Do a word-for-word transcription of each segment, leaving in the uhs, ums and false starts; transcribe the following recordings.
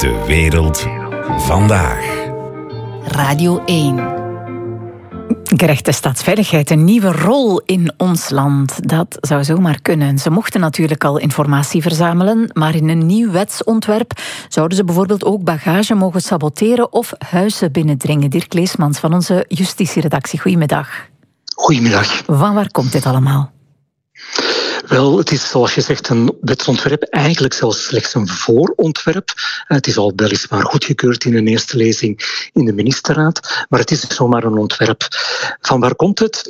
De wereld vandaag. Radio één. Krijgt de staatsveiligheid een nieuwe rol in ons land? Dat zou zomaar kunnen. Ze mochten natuurlijk al informatie verzamelen, maar in een nieuw wetsontwerp zouden ze bijvoorbeeld ook bagage mogen saboteren of huizen binnendringen. Dirk Leesmans van onze justitieredactie. Goedemiddag. Goedemiddag. Van waar komt dit allemaal? Wel, het is zoals je zegt een wetsontwerp, eigenlijk zelfs slechts een voorontwerp. Het is al weliswaar goedgekeurd in een eerste lezing in de ministerraad, maar het is zomaar een ontwerp. Van waar komt het?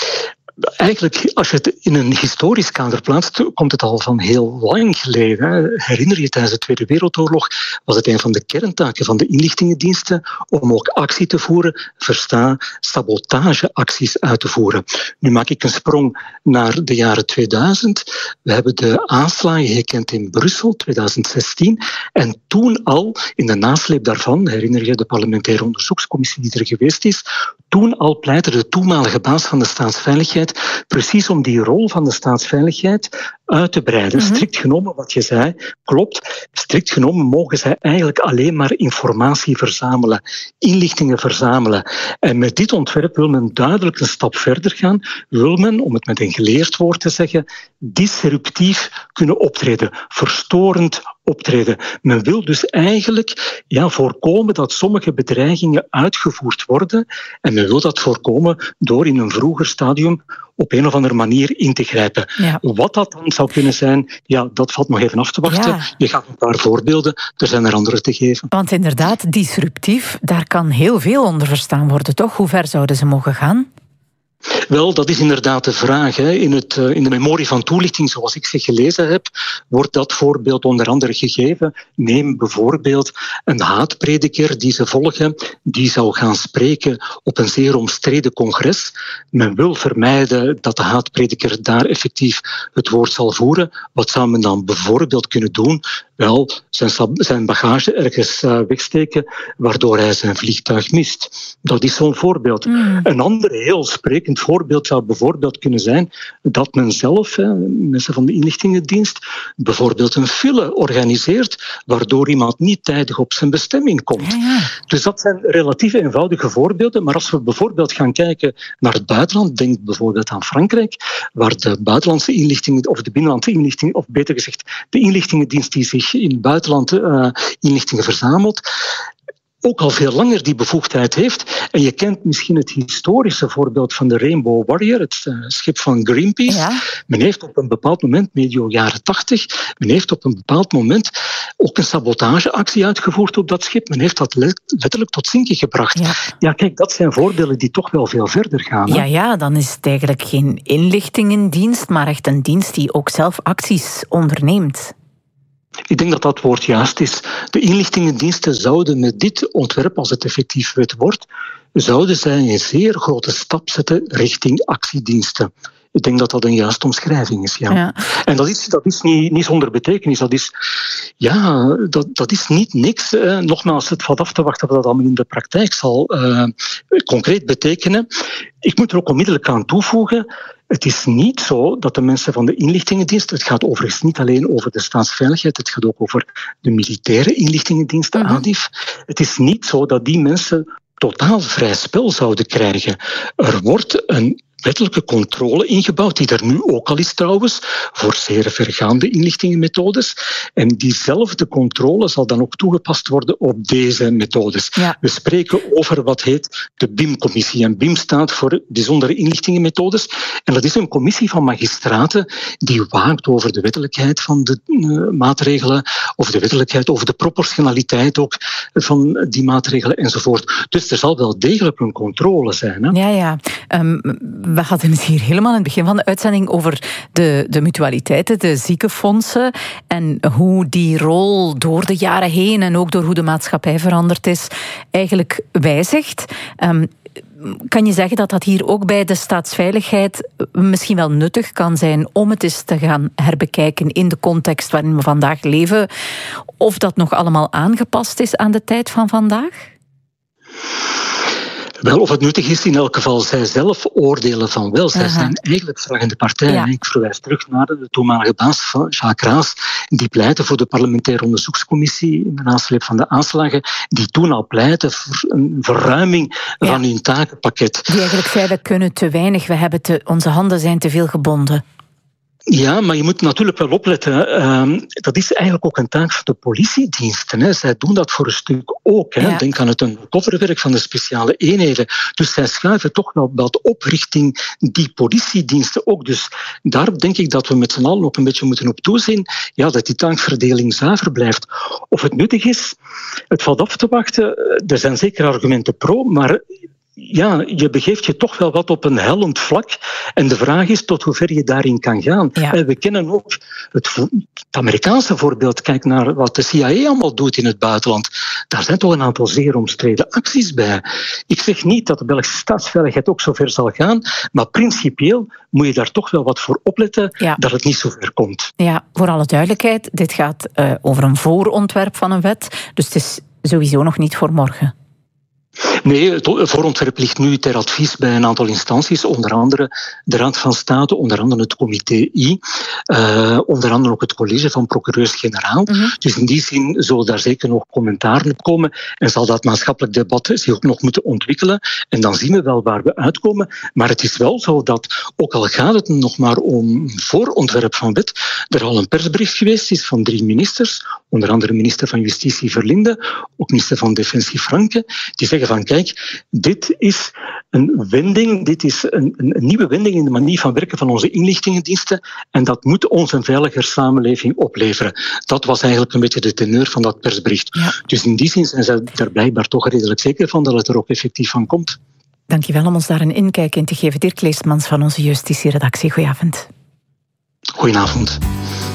Eigenlijk, als je het in een historisch kader plaatst, komt het al van heel lang geleden. Herinner je, tijdens de Tweede Wereldoorlog was het een van de kerntaken van de inlichtingendiensten om ook actie te voeren, versta sabotageacties uit te voeren. Nu maak ik een sprong naar de jaren tweeduizend. We hebben de aanslagen gekend in Brussel, tweeduizend zestien. En toen al, in de nasleep daarvan, herinner je de parlementaire onderzoekscommissie die er geweest is, toen al pleitte de toenmalige baas van de staatsveiligheid precies om die rol van de staatsveiligheid uit te breiden. Mm-hmm. Strikt genomen, wat je zei, klopt. Strikt genomen mogen zij eigenlijk alleen maar informatie verzamelen, inlichtingen verzamelen. En met dit ontwerp wil men duidelijk een stap verder gaan. Wil men, om het met een geleerd woord te zeggen, disruptief kunnen optreden, verstorend optreden. Men wil dus eigenlijk ja, voorkomen dat sommige bedreigingen uitgevoerd worden en men wil dat voorkomen door in een vroeger stadium op een of andere manier in te grijpen. Ja. Wat dat dan zou kunnen zijn, ja, dat valt nog even af te wachten. Ja. Je gaat een paar voorbeelden, er zijn er andere te geven. Want inderdaad, disruptief, daar kan heel veel onder verstaan worden, toch? Hoe ver zouden ze mogen gaan? Wel, dat is inderdaad de vraag. Hè. In, het, in de memorie van toelichting, zoals ik ze gelezen heb, wordt dat voorbeeld onder andere gegeven. Neem bijvoorbeeld een haatprediker die ze volgen, die zou gaan spreken op een zeer omstreden congres. Men wil vermijden dat de haatprediker daar effectief het woord zal voeren. Wat zou men dan bijvoorbeeld kunnen doen? Wel, zijn, zijn bagage ergens uh, wegsteken, waardoor hij zijn vliegtuig mist. Dat is zo'n voorbeeld. Mm. Een ander heel sprekend voorbeeld zou bijvoorbeeld kunnen zijn dat men zelf, hè, mensen van de inlichtingendienst, bijvoorbeeld een file organiseert, waardoor iemand niet tijdig op zijn bestemming komt. Ja, ja. Dus dat zijn relatief eenvoudige voorbeelden, maar als we bijvoorbeeld gaan kijken naar het buitenland, denk bijvoorbeeld aan Frankrijk, waar de buitenlandse inlichtingen, of de binnenlandse inlichtingen, of beter gezegd, de inlichtingendienst die zich in het buitenland uh, inlichtingen verzamelt, ook al veel langer die bevoegdheid heeft. En je kent misschien het historische voorbeeld van de Rainbow Warrior, het uh, schip van Greenpeace. Ja. Men heeft op een bepaald moment, medio jaren tachtig, men heeft op een bepaald moment ook een sabotageactie uitgevoerd op dat schip. Men heeft dat letterlijk tot zinken gebracht. Ja, ja kijk, dat zijn voorbeelden die toch wel veel verder gaan. Hè? Ja, ja, dan is het eigenlijk geen inlichtingendienst, maar echt een dienst die ook zelf acties onderneemt. Ik denk dat dat woord juist is. De inlichtingendiensten zouden met dit ontwerp, als het effectief wet wordt, zouden zij een zeer grote stap zetten richting actiediensten. Ik denk dat dat een juiste omschrijving is, ja. ja. En dat is, dat is niet, niet zonder betekenis. Dat is, ja, dat, dat is niet niks. Eh. Nogmaals, het valt af te wachten wat dat allemaal in de praktijk zal uh, concreet betekenen. Ik moet er ook onmiddellijk aan toevoegen, het is niet zo dat de mensen van de inlichtingendienst, het gaat overigens niet alleen over de staatsveiligheid, het gaat ook over de militaire inlichtingendienst, mm-hmm. A D I F. Het is niet zo dat die mensen totaal vrij spel zouden krijgen. Er wordt een wettelijke controle ingebouwd, die er nu ook al is trouwens, voor zeer vergaande inlichtingenmethodes. En diezelfde controle zal dan ook toegepast worden op deze methodes. Ja. We spreken over wat heet de B I M-commissie. En B I M staat voor bijzondere inlichtingenmethodes. En dat is een commissie van magistraten die waakt over de wettelijkheid van de uh, maatregelen, of de wettelijkheid, over de proportionaliteit ook van die maatregelen enzovoort. Dus er zal wel degelijk een controle zijn. Hè? Ja, ja. Um, We hadden het hier helemaal in het begin van de uitzending over de, de mutualiteiten, de ziekenfondsen en hoe die rol door de jaren heen en ook door hoe de maatschappij veranderd is, eigenlijk wijzigt. Um, kan je zeggen dat dat hier ook bij de staatsveiligheid misschien wel nuttig kan zijn om het eens te gaan herbekijken in de context waarin we vandaag leven? Of dat nog allemaal aangepast is aan de tijd van vandaag? Wel, of het nuttig is, in elk geval, zij zelf oordelen van wel. Zij Aha. zijn eigenlijk vragende partij. Ja. Ik verwijs terug naar de toenmalige baas van Jacques Raas, die pleitte voor de parlementaire onderzoekscommissie in de nasleep van de aanslagen, die toen al pleitte voor een verruiming ja. van hun takenpakket. Die eigenlijk zei, we kunnen te weinig, we hebben te, onze handen zijn te veel gebonden. Ja, maar je moet natuurlijk wel opletten. Uh, dat is eigenlijk ook een taak van de politiediensten. Hè. Zij doen dat voor een stuk ook. Hè. Ja. Denk aan het undercoverwerk van de speciale eenheden. Dus zij schuiven toch wel wat op richting die politiediensten ook. Dus daar denk ik dat we met z'n allen ook een beetje moeten op toezien, ja, dat die taakverdeling zuiver blijft. Of het nuttig is, het valt af te wachten. Er zijn zeker argumenten pro, maar ja, je begeeft je toch wel wat op een hellend vlak. En de vraag is tot hoever je daarin kan gaan. Ja. We kennen ook het, het Amerikaanse voorbeeld. Kijk naar wat de C I A allemaal doet in het buitenland. Daar zijn toch een aantal zeer omstreden acties bij. Ik zeg niet dat de Belgische staatsveiligheid ook zover zal gaan, maar principieel moet je daar toch wel wat voor opletten ja. dat het niet zover komt. Ja, voor alle duidelijkheid, dit gaat uh, over een voorontwerp van een wet. Dus het is sowieso nog niet voor morgen. Nee, het voorontwerp ligt nu ter advies bij een aantal instanties, onder andere de Raad van State, onder andere het Comité I, uh, onder andere ook het College van Procureurs-Generaal. Mm-hmm. Dus in die zin zullen daar zeker nog commentaren op komen en zal dat maatschappelijk debat zich ook nog moeten ontwikkelen. En dan zien we wel waar we uitkomen. Maar het is wel zo dat, ook al gaat het nog maar om voorontwerp van wet, er al een persbericht geweest is van drie ministers, onder andere minister van Justitie Verlinde, ook minister van Defensie Franke, die zeggen van kijk, dit is een wending, dit is een, een, een nieuwe wending in de manier van werken van onze inlichtingendiensten en dat moet ons een veiliger samenleving opleveren. Dat was eigenlijk een beetje de teneur van dat persbericht. Ja. Dus in die zin zijn ze er blijkbaar toch redelijk zeker van dat het er ook effectief van komt. Dankjewel om ons daar een inkijk in te geven. Dirk Leestmans van onze justitieredactie. Goedenavond. Goedenavond.